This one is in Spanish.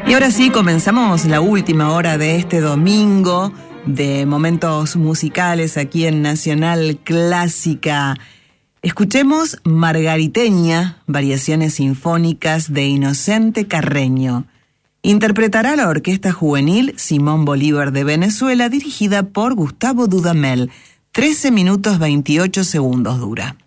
Y ahora sí, comenzamos la última hora de este domingo de momentos musicales aquí en Nacional Clásica. Escuchemos Margariteña, variaciones sinfónicas de Inocente Carreño. Interpretará la Orquesta Juvenil Simón Bolívar de Venezuela, dirigida por Gustavo Dudamel. 13 minutos 28 segundos dura.